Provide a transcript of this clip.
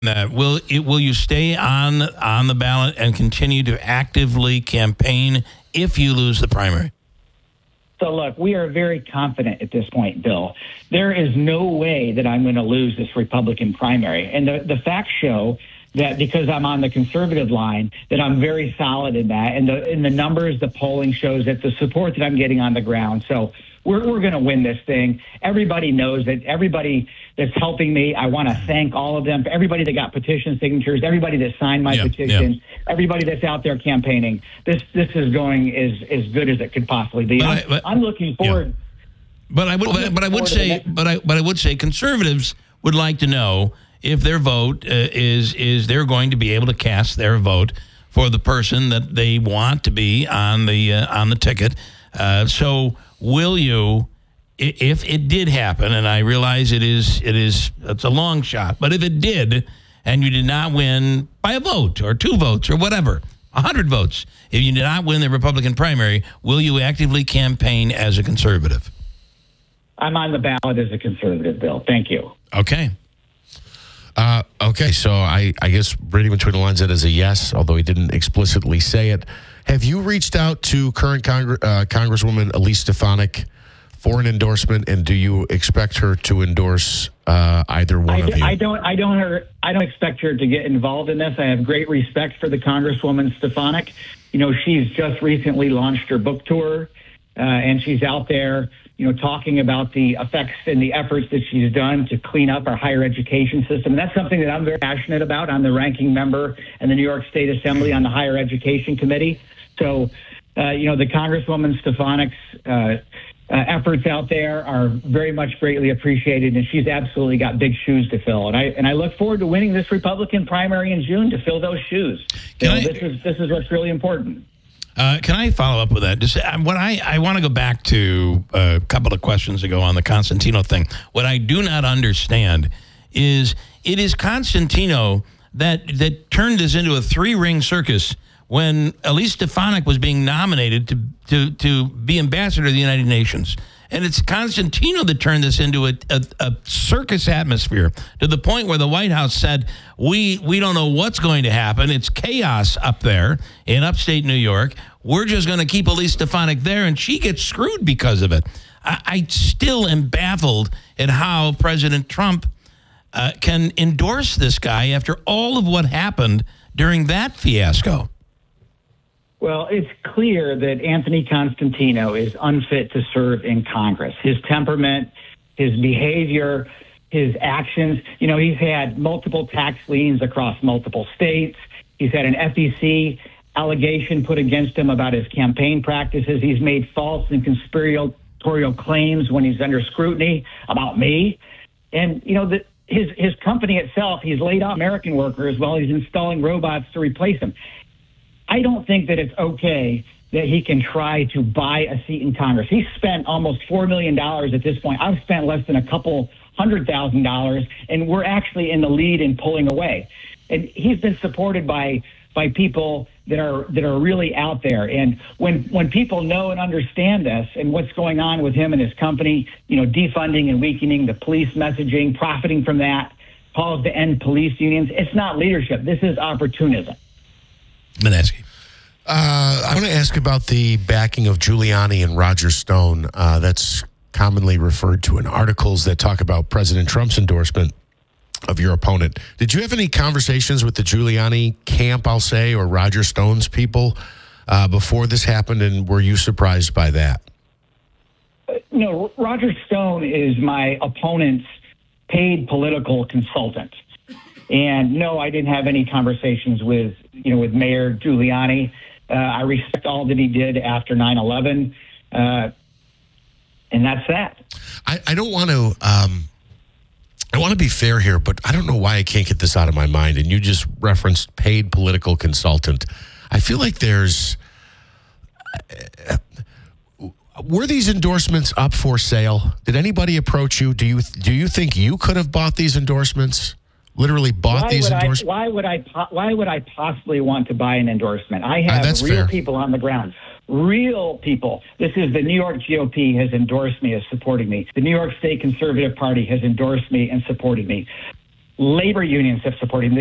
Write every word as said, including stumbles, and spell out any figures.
That will it, will you stay on on the ballot and continue to actively campaign if you lose the primary? So, look, we are very confident at this point, Bill. There is no way that I'm going to lose this Republican primary. And the, the facts show that because I'm on the conservative line, that I'm very solid in that. And the, in the numbers, the polling shows that the support that I'm getting on the ground. So we're, we're going to win this thing. Everybody knows that. Everybody that's helping me, I want to thank all of them. Everybody that got petition signatures, everybody that signed my yeah, petition, yeah. everybody that's out there campaigning. This this is going as, as good as it could possibly be. But I'm, I, but, I'm looking forward. Yeah. But I would, but, but I would say, but I, but I would say, conservatives would like to know if their vote uh, is is they're going to be able to cast their vote for the person that they want to be on the uh, on the ticket. Uh, so, will you, if it did happen, and I realize it is it is it's a long shot, but if it did, and you did not win by a vote or two votes or whatever, a hundred votes, if you did not win the Republican primary, will you actively campaign as a conservative? I'm on the ballot as a conservative, Bill. Thank you. Okay. Uh, okay, so I, I guess reading between the lines, that is a yes, although he didn't explicitly say it. Have you reached out to current Congre- uh, Congresswoman Elise Stefanik for an endorsement, and do you expect her to endorse uh, either one I, of you? I don't. I don't. Her, I don't expect her to get involved in this. I have great respect for the Congresswoman Stefanik. You know, she's just recently launched her book tour, uh, and she's out there, you know, talking about the effects and the efforts that she's done to clean up our higher education system. And that's something that I'm very passionate about. I'm the ranking member in the New York State Assembly on the Higher Education Committee. So, uh, you know, the Congresswoman Stefanik's uh, uh, efforts out there are very much greatly appreciated, and she's absolutely got big shoes to fill. And I and I look forward to winning this Republican primary in June to fill those shoes. You know, I, this is this is what's really important. Uh, can I follow up with that? Just uh, what I, I want to go back to a couple of questions ago on the Constantino thing. What I do not understand is it is Constantino that that turned this into a three-ring circus when Elise Stefanik was being nominated to, to, to be ambassador to the United Nations. And it's Constantino that turned this into a, a, a circus atmosphere to the point where the White House said, we we don't know what's going to happen. It's chaos up there in upstate New York. We're just going to keep Elise Stefanik there, and she gets screwed because of it. I, I still am baffled at how President Trump uh, can endorse this guy after all of what happened during that fiasco. Well, it's clear that Anthony Constantino is unfit to serve in Congress. His temperament, his behavior, his actions. You know, he's had multiple tax liens across multiple states. He's had an F E C allegation put against him about his campaign practices. He's made false and conspiratorial claims when he's under scrutiny about me. And, you know, the, his, his company itself, he's laid off American workers while he's installing robots to replace them. I don't think that it's okay that he can try to buy a seat in Congress. He's spent almost four million dollars at this point. I've spent less than a couple hundred thousand dollars, and we're actually in the lead in pulling away. And he's been supported by by people that are that are really out there. And when when people know and understand this and what's going on with him and his company, you know, defunding and weakening the police messaging, profiting from that, calls to end police unions, it's not leadership. This is opportunism. Menesky. Uh, I want to ask about the backing of Giuliani and Roger Stone. Uh, that's commonly referred to in articles that talk about President Trump's endorsement of your opponent. Did you have any conversations with the Giuliani camp, I'll say, or Roger Stone's people uh, before this happened, and were you surprised by that? No, Roger Stone is my opponent's paid political consultant. And no, I didn't have any conversations with, you know, with Mayor Giuliani. Uh, I respect all that he did after nine eleven, uh, and that's that. I, I don't want to. Um, I want to be fair here, but I don't know why I can't get this out of my mind. And you just referenced paid political consultant. I feel like there's. Uh, were these endorsements up for sale? Did anybody approach you? Do you do you think you could have bought these endorsements? Literally bought why these would endorsements? I, why would I? Why would I possibly want to buy an endorsement? I have uh, real fair. people on the ground, real people. This is the New York G O P has endorsed me as supporting me. The New York State Conservative Party has endorsed me and supported me. labor unions have supported him. The